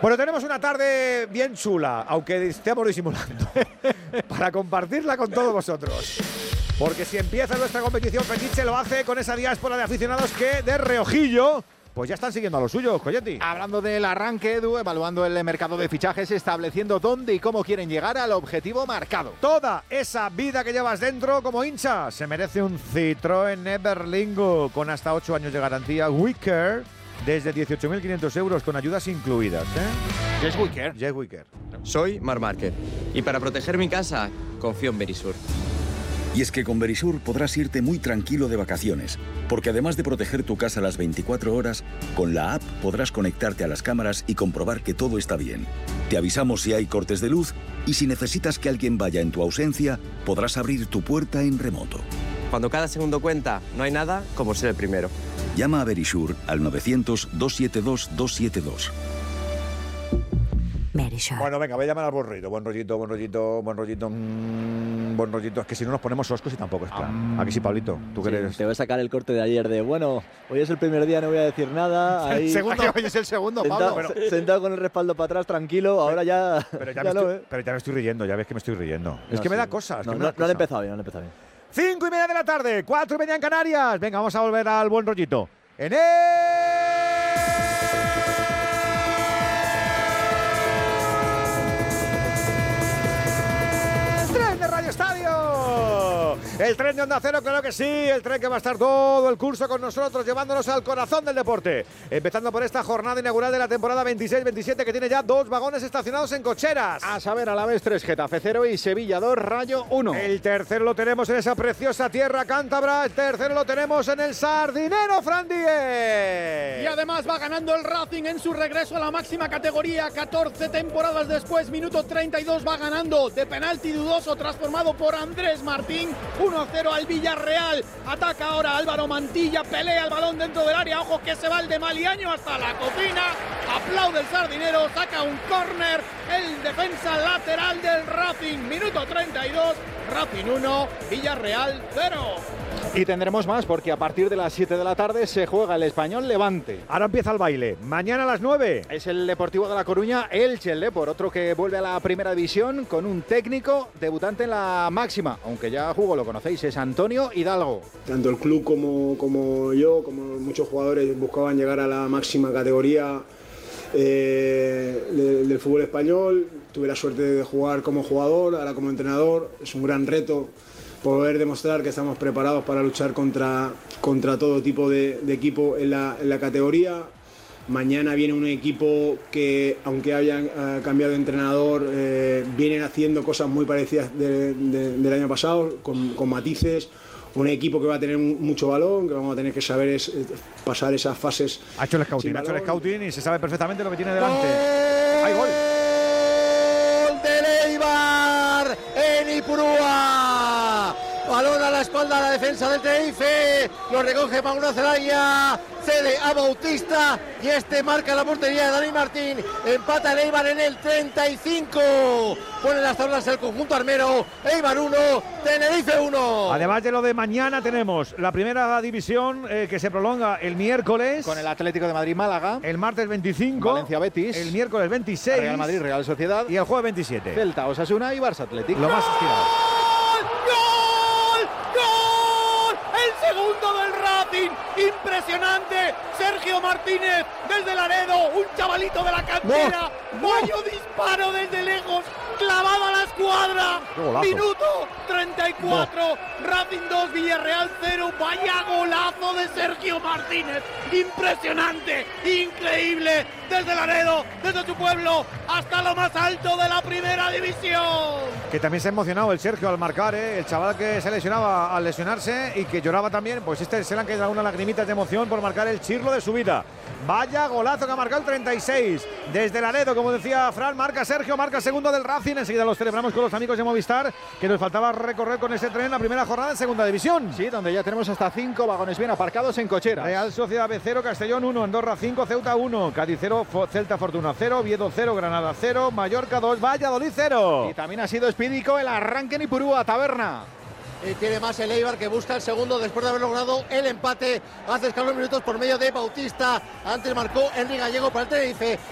Bueno, tenemos una tarde bien chula, aunque estemos disimulando, para compartirla con todos vosotros. Porque si empieza nuestra competición Fetiche, lo hace con esa diáspora de aficionados que, de reojillo, pues ya están siguiendo a los suyos, Coyetti. Hablando del arranque, Edu, evaluando el mercado de fichajes, estableciendo dónde y cómo quieren llegar al objetivo marcado. Toda esa vida que llevas dentro como hincha se merece un Citroën Everlingo con hasta 8 años de garantía Wicker desde 18.500 euros con ayudas incluidas. Yes, Wicker. Yes, Wicker. Soy Marc Márquez y para proteger mi casa confío en Verisur. Y es que con Verisur podrás irte muy tranquilo de vacaciones, porque además de proteger tu casa las 24 horas, con la app podrás conectarte a las cámaras y comprobar que todo está bien. Te avisamos si hay cortes de luz y si necesitas que alguien vaya en tu ausencia, podrás abrir tu puerta en remoto. Cuando cada segundo cuenta, no hay nada como ser el primero. Llama a Verisur al 900-272-272. Verisur. Bueno, venga, voy a llamar al buen rollito. Buen rollito. Buen rollito. Es que si no nos ponemos oscos y tampoco es plan. Aquí sí, Pablito. ¿Tú Sí, crees? te voy a sacar el corte de ayer de, bueno, hoy es el primer día, no voy a decir nada. Ahí, Hoy es el segundo, Pablo. sentado con el respaldo para atrás, tranquilo, ahora ya... Pero ya, ya me estoy riendo, ya ves que me estoy riendo. Es que me da cosas. No han empezado bien, 5:30 de la tarde, 4:30 en Canarias. Venga, vamos a volver al buen rollito. En el... ¡Tren de Radio Estadio! El tren de Onda Cero, claro que sí. El tren que va a estar todo el curso con nosotros, llevándonos al corazón del deporte. Empezando por esta jornada inaugural de la temporada 26-27, que tiene ya 2 vagones estacionados en cocheras. A saber, a la vez 3, Getafe 0 y Sevilla 2, Rayo 1. El tercero lo tenemos en esa preciosa tierra cántabra. El tercero lo tenemos en el Sardinero, Fran Díez. Y además va ganando el Racing en su regreso a la máxima categoría. 14 temporadas después, minuto 32, va ganando de penalti dudoso, transformado por Andrés Martín. 1-0 al Villarreal. Ataca ahora Álvaro Mantilla, pelea el balón dentro del área. Ojo que se va el de Maliaño hasta la cocina. Aplaude el Sardinero, saca un córner. El defensa lateral del Racing. Minuto 32, Racing 1, Villarreal 0. Y tendremos más porque a partir de las 7 de la tarde se juega el Español Levante. Ahora empieza el baile. Mañana a las 9. Es el Deportivo de La Coruña, Elche, el Depor, otro que vuelve a la primera división con un técnico debutante en la máxima, aunque ya jugó, lo conocéis, es Antonio Hidalgo. Tanto el club como yo, como muchos jugadores buscaban llegar a la máxima categoría del fútbol español. Tuve la suerte de jugar como jugador, ahora como entrenador. Es un gran reto poder demostrar que estamos preparados para luchar contra todo tipo de equipo en la categoría. Mañana viene un equipo que, aunque hayan cambiado de entrenador, vienen haciendo cosas muy parecidas del año pasado, con matices. Un equipo que va a tener mucho balón, que vamos a tener que saber pasar esas fases. Ha hecho el scouting y se sabe perfectamente lo que tiene delante. ¡Hay gol! ¡Gol del Eibar en Ipurúa! Balón a la espalda de la defensa del Tenerife, lo recoge Mauro Zelaya, cede a Bautista y este marca la portería de Dani Martín. Empata el Eibar en el 35. Pone las tablas el conjunto armero. Eibar 1, Tenerife 1. Además de lo de mañana tenemos la primera división que se prolonga el miércoles. Con el Atlético de Madrid Málaga. El martes 25. Valencia Betis. El miércoles 26. Real Madrid Real Sociedad. Y el jueves 27. Celta Osasuna y Barça Atlético. Lo más estirado. Segundo del Racing, impresionante. Sergio Martínez desde Laredo, un chavalito de la cantera. Vaya disparo desde lejos, clavado a la escuadra. Minuto 34, Racing 2, Villarreal 0. Vaya golazo de Sergio Martínez, impresionante, increíble. Desde Laredo, desde su pueblo, hasta lo más alto de la primera división. Que también se ha emocionado el Sergio al marcar, el chaval que se lesionaba al lesionarse y que lloraba también, pues se le han caído algunas lagrimitas de emoción por marcar el chirlo de su vida. Vaya golazo que ha marcado el 36. Desde Laredo, como decía Fran, marca Sergio, marca segundo del Racing. Enseguida los celebramos con los amigos de Movistar, que nos faltaba recorrer con ese tren la primera jornada en segunda división. Sí, donde ya tenemos hasta 5 vagones bien aparcados en cocheras. Real Sociedad B 0, Castellón 1, Andorra 5, Ceuta 1, Cádiz 0, Celta Fortuna 0, Oviedo 0, Granada 0, Mallorca 2, Valladolid 0. Y también ha sido espídico el arranque en Ipurúa, Taberna. Tiene más el Eibar, que busca el segundo después de haber logrado el empate hace escasos minutos por medio de Bautista. Antes marcó Henry Gallego para el Tenerife.